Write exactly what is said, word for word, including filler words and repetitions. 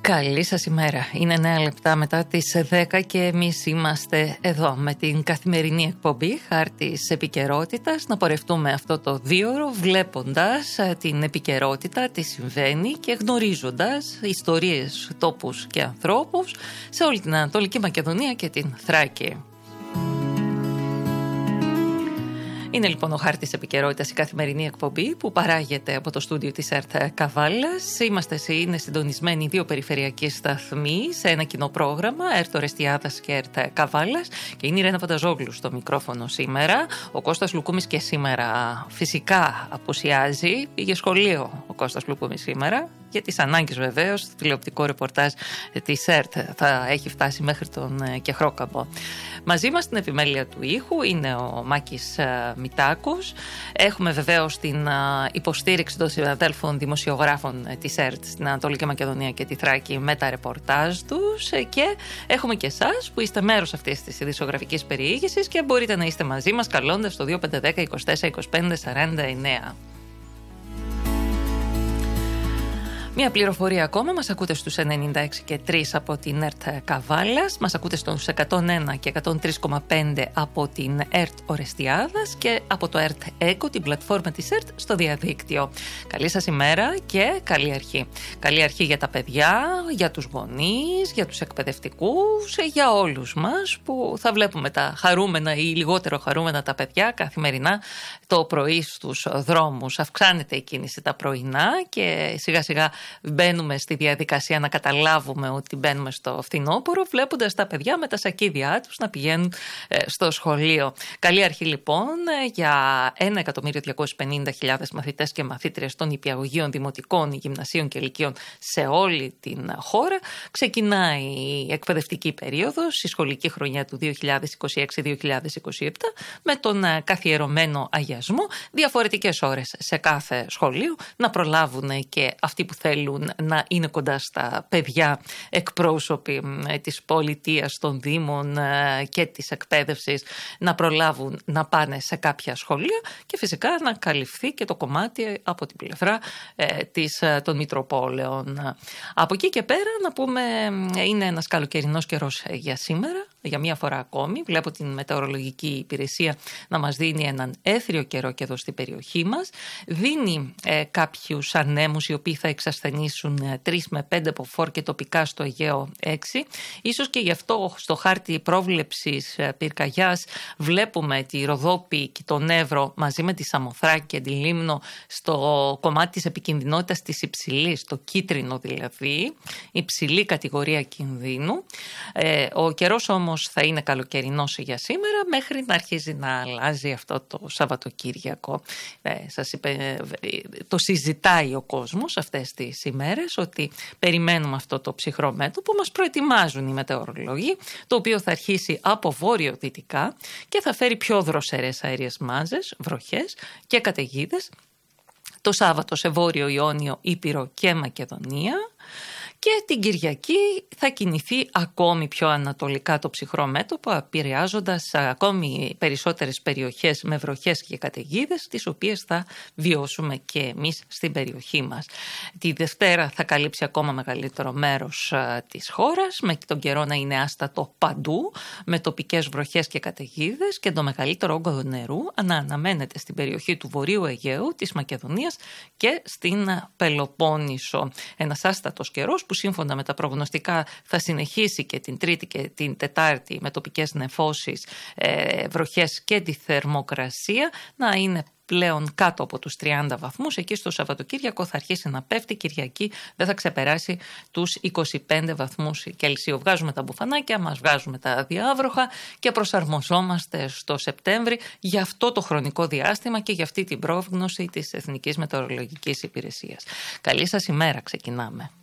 Καλή σας ημέρα. Είναι εννέα λεπτά μετά τις δέκα και εμείς είμαστε εδώ με την καθημερινή εκπομπή Χάρτης Επικαιρότητας να πορευτούμε αυτό το δίωρο βλέποντας την επικαιρότητα, τι συμβαίνει και γνωρίζοντας ιστορίες, τόπους και ανθρώπους σε όλη την Ανατολική Μακεδονία και την Θράκη. Είναι λοιπόν ο Χάρτης Επικαιρότητας, η καθημερινή εκπομπή που παράγεται από το στούντιο της ΕΡΤ Καβάλας. Είμαστε είναι συντονισμένοι δύο περιφερειακοί σταθμοί σε ένα κοινό πρόγραμμα, ΕΡΤ Ορεστιάδας και ΕΡΤ Καβάλας. Και είναι η Ρένα Φανταζόγλου στο μικρόφωνο σήμερα. Ο Κώστας Λουκούμης και σήμερα φυσικά απουσιάζει. Πήγε σχολείο ο Κώστας Λουκούμης σήμερα. Για τις ανάγκες βεβαίως, το τηλεοπτικό ρεπορτάζ της ΕΡΤ θα έχει φτάσει μέχρι τον Κεχρόκαμπο. Μαζί μας στην επιμέλεια του ήχου είναι ο Μάκης Μητάκος. Έχουμε βεβαίως την υποστήριξη των συναδέλφων δημοσιογράφων της ΕΡΤ στην Ανατολική Μακεδονία και τη Θράκη με τα ρεπορτάζ τους και έχουμε και εσάς που είστε μέρος αυτής της ειδησιογραφικής περιήγησης και μπορείτε να είστε μαζί μας καλώντας το δύο πέντε ένα μηδέν είκοσι τέσσερα είκοσι πέντε σαράντα εννέα. Μια πληροφορία ακόμα, μας ακούτε στους ενενήντα έξι και τρία από την ΕΡΤ Καβάλας, μας ακούτε στους εκατόν ένα και εκατόν τρία κόμμα πέντε από την ΕΡΤ Ορεστιάδας και από το ΕΡΤ ΕΚΟ, την πλατφόρμα της ΕΡΤ στο διαδίκτυο. Καλή σας ημέρα και καλή αρχή. Καλή αρχή για τα παιδιά, για τους γονείς, για τους εκπαιδευτικούς, για όλους μας που θα βλέπουμε τα χαρούμενα ή λιγότερο χαρούμενα τα παιδιά καθημερινά το πρωί στους δρόμους. Αυξάνεται η κίνηση τα πρωινά και σιγά σιγά μπαίνουμε στη διαδικασία να καταλάβουμε ότι μπαίνουμε στο φθινόπωρο, βλέποντας τα παιδιά με τα σακίδια τους να πηγαίνουν ε, στο σχολείο. Καλή αρχή λοιπόν για ένα εκατομμύριο διακόσιες πενήντα χιλιάδες μαθητές και μαθήτριες των νηπιαγωγείων, δημοτικών, γυμνασίων και λυκείων σε όλη την χώρα. Ξεκινάει η εκπαιδευτική περίοδος, η σχολική χρονιά του δύο χιλιάδες είκοσι έξι δύο χιλιάδες είκοσι επτά, με τον καθιερωμένο αγιασμό, διαφορετικές ώρες σε κάθε σχολείο, να προλάβουν και αυτοί που θέλουν να είναι κοντά στα παιδιά εκπρόσωποι της πολιτείας, των δήμων και της εκπαίδευσης να προλάβουν να πάνε σε κάποια σχολεία και φυσικά να καλυφθεί και το κομμάτι από την πλευρά ε, της, των Μητροπόλεων. Από εκεί και πέρα να πούμε είναι ένας καλοκαιρινός καιρός για σήμερα. Για μία φορά ακόμη βλέπω την μετεωρολογική υπηρεσία να μας δίνει έναν έθριο καιρό και εδώ στην περιοχή μας. Δίνει ε, κάποιους ανέμους οι οποίοι θα εξασθενήσουν τρία με πέντε μποφόρ και τοπικά στο Αιγαίο έξι. Ίσως και γι' αυτό στο χάρτη πρόβλεψης ε, πυρκαγιάς βλέπουμε τη Ροδόπη και τον Εύρο μαζί με τη Σαμοθράκη και τη Λίμνο στο κομμάτι της επικινδυνότητας της υψηλής, το κίτρινο δηλαδή, υψηλή κατηγορία κινδύνου. Ε, ο καιρός όμως θα είναι καλοκαιρινός για σήμερα μέχρι να αρχίζει να αλλάζει αυτό το Σαββατοκύριακο. Ε, σας είπε, το συζητάει ο κόσμος αυτές τις ημέρες ότι περιμένουμε αυτό το ψυχρό μέτωπο που μας προετοιμάζουν οι μετεωρολόγοι, το οποίο θα αρχίσει από βόρειο-δυτικά και θα φέρει πιο δροσερές αέριες μάζες, βροχές και καταιγίδες το Σάββατο σε Βόρειο Ιόνιο, Ήπειρο και Μακεδονία. Και την Κυριακή θα κινηθεί ακόμη πιο ανατολικά το ψυχρό μέτωπο, επηρεάζοντας ακόμη περισσότερες περιοχές με βροχές και καταιγίδες, τις οποίες θα βιώσουμε και εμείς στην περιοχή μας. Τη Δευτέρα θα καλύψει ακόμα μεγαλύτερο μέρος της χώρας, με τον καιρό να είναι άστατο παντού, με τοπικές βροχές και καταιγίδες και το μεγαλύτερο όγκο νερού να αναμένεται στην περιοχή του Βορείου Αιγαίου, της Μακεδονίας και στην Πελοπόννησο. Ένας άστατος καιρός που σύμφωνα με τα προγνωστικά θα συνεχίσει και την Τρίτη και την Τετάρτη με τοπικές νεφώσεις, ε, βροχές και τη θερμοκρασία να είναι πλέον κάτω από τους τριάντα βαθμούς. Εκεί στο Σαββατοκύριακο θα αρχίσει να πέφτει, Κυριακή δεν θα ξεπεράσει τους είκοσι πέντε βαθμούς Κελσίου. Βγάζουμε τα μπουφανάκια, μας βγάζουμε τα διάβροχα και προσαρμοζόμαστε στο Σεπτέμβρη για αυτό το χρονικό διάστημα και για αυτή την πρόγνωση της Εθνικής Μετεωρολογικής Υπηρεσίας. Καλή σας ημέρα, ξεκινάμε.